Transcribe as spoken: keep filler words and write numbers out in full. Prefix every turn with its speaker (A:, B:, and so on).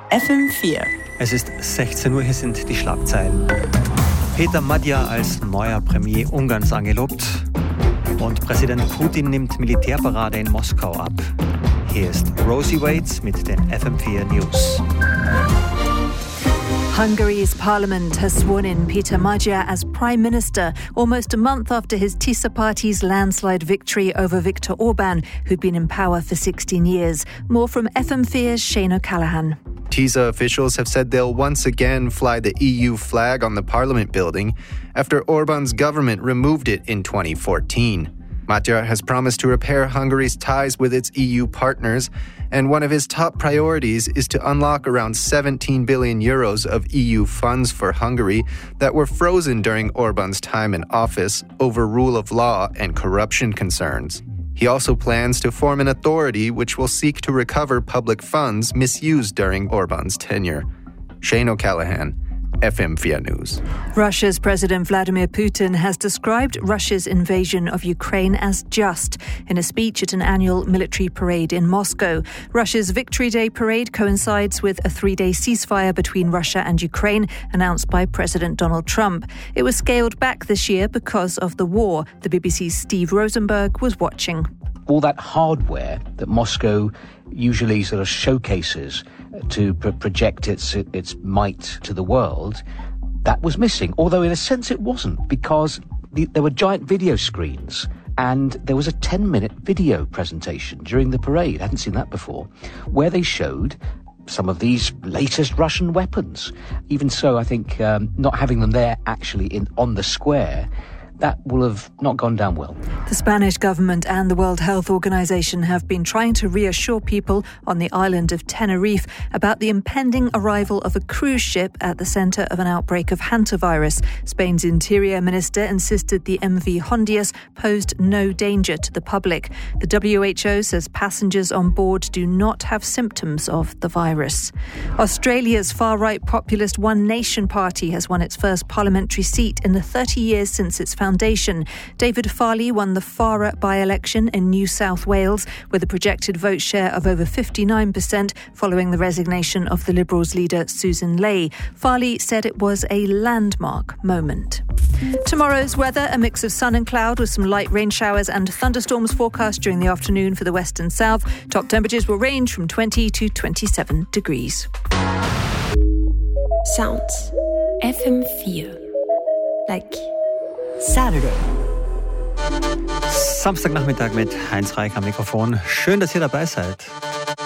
A: F M vier.
B: Es ist sechzehn Uhr, hier sind die Schlagzeilen. Peter Magyar als neuer Premier Ungarns angelobt und Präsident Putin nimmt Militärparade in Moskau ab. Hier ist Rosie Waits mit den F M vier News.
C: Hungary's parliament has sworn in Peter Magyar as Prime Minister almost a month after his TISA party's landslide victory over Viktor Orban, who'd been in power for sixteen years. More from F M vier's Shane O'Callaghan.
D: TISA officials have said they'll once again fly the E U flag on the parliament building after Orban's government removed it in twenty fourteen. Magyar has promised to repair Hungary's ties with its E U partners, and one of his top priorities is to unlock around seventeen billion euros of E U funds for Hungary that were frozen during Orban's time in office over rule of law and corruption concerns. He also plans to form an authority which will seek to recover public funds misused during Orban's tenure. Shane O'Callaghan, F M four News.
C: Russia's President Vladimir Putin has described Russia's invasion of Ukraine as just in a speech at an annual military parade in Moscow. Russia's Victory Day parade coincides with a three-day ceasefire between Russia and Ukraine announced by President Donald Trump. It was scaled back this year because of the war. The B B C's Steve Rosenberg was watching.
E: All that hardware that Moscow usually sort of showcases to pr- project its its might to the world, that was missing. Although in a sense it wasn't, because the, there were giant video screens and there was a ten-minute video presentation during the parade. I hadn't seen that before, where they showed some of these latest Russian weapons. Even so, I think um, not having them there actually in on the square, that will have not gone down well.
C: The Spanish government and the World Health Organization have been trying to reassure people on the island of Tenerife about the impending arrival of a cruise ship at the centre of an outbreak of hantavirus. Spain's Interior Minister insisted the M V Hondias posed no danger to the public. The W H O says passengers on board do not have symptoms of the virus. Australia's far-right populist One Nation Party has won its first parliamentary seat in the thirty years since its foundation. Foundation. David Farley won the Farrer by-election in New South Wales with a projected vote share of over fifty-nine percent following the resignation of the Liberals leader Susan Ley. Farley said it was a landmark moment. Tomorrow's weather, a mix of sun and cloud with some light rain showers and thunderstorms forecast during the afternoon for the west and south. Top temperatures will range from twenty to twenty-seven degrees.
A: Sounds. F M four. Like Saturday.
B: Samstagnachmittag mit Heinz Reik am Mikrofon. Schön, dass ihr dabei seid.